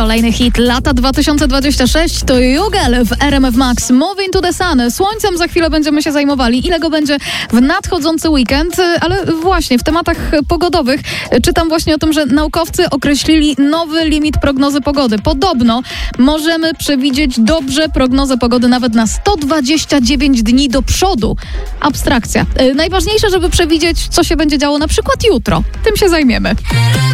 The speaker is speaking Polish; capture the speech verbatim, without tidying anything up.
Kolejny hit lata dwa tysiące dwudziesty szósty to Jugel w R M F Max. Moving to the Sun. Słońcem za chwilę będziemy się zajmowali. Ile go będzie w nadchodzący weekend? Ale właśnie w tematach pogodowych czytam właśnie o tym, że naukowcy określili nowy limit prognozy pogody. Podobno możemy przewidzieć dobrze prognozę pogody nawet na sto dwadzieścia dziewięć dni do przodu. Abstrakcja. Najważniejsze, żeby przewidzieć, co się będzie działo na przykład jutro. Tym się zajmiemy.